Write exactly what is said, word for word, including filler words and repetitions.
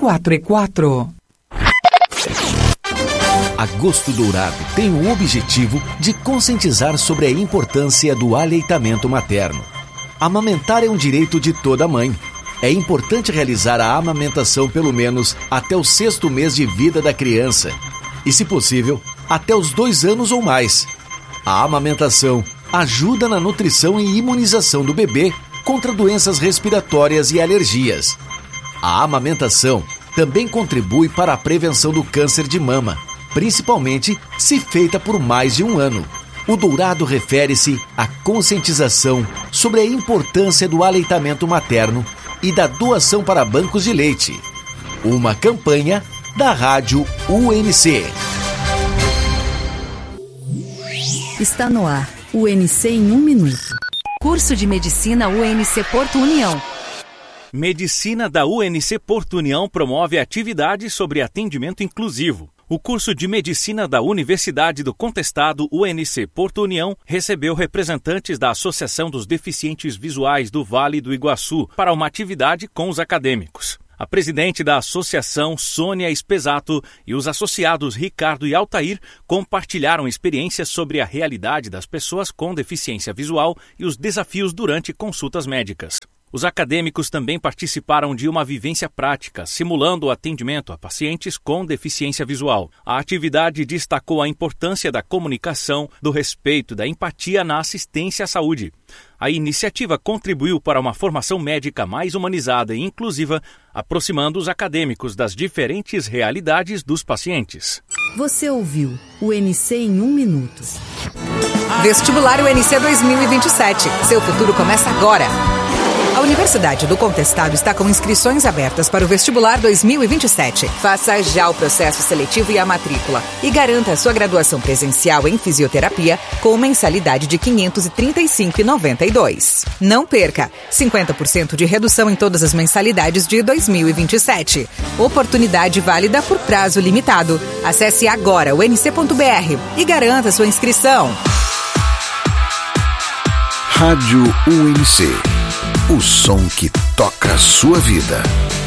quatro e quatro. Agosto Dourado tem o objetivo de conscientizar sobre a importância do aleitamento materno. Amamentar é um direito de toda mãe. É importante realizar a amamentação pelo menos até o sexto mês de vida da criança e, se possível, até os dois anos ou mais. A amamentação ajuda na nutrição e imunização do bebê contra doenças respiratórias e alergias. A amamentação também contribui para a prevenção do câncer de mama, principalmente se feita por mais de um ano. O Dourado refere-se à conscientização sobre a importância do aleitamento materno e da doação para bancos de leite. Uma campanha da Rádio U N C. Está no ar, U N C em um minuto. Curso de Medicina U N C Porto União. Medicina da U N C Porto União promove atividades sobre atendimento inclusivo. O curso de Medicina da Universidade do Contestado U N C Porto União recebeu representantes da Associação dos Deficientes Visuais do Vale do Iguaçu para uma atividade com os acadêmicos. A presidente da associação, Sônia Espesato, e os associados Ricardo e Altair compartilharam experiências sobre a realidade das pessoas com deficiência visual e os desafios durante consultas médicas. Os acadêmicos também participaram de uma vivência prática, simulando o atendimento a pacientes com deficiência visual. A atividade destacou a importância da comunicação, do respeito, da empatia na assistência à saúde. A iniciativa contribuiu para uma formação médica mais humanizada e inclusiva, aproximando os acadêmicos das diferentes realidades dos pacientes. Você ouviu o U N C em um minuto. Vestibular U N C dois mil e vinte e sete. Seu futuro começa agora. A Universidade do Contestado está com inscrições abertas para o Vestibular dois mil e vinte e sete. Faça já o processo seletivo e a matrícula e garanta a sua graduação presencial em fisioterapia com mensalidade de quinhentos e trinta e cinco reais e noventa e dois centavos. Não perca! cinquenta por cento de redução em todas as mensalidades de dois mil e vinte e sete. Oportunidade válida por prazo limitado. Acesse agora u n c ponto b r e garanta sua inscrição. Rádio U N C. O som que toca a sua vida.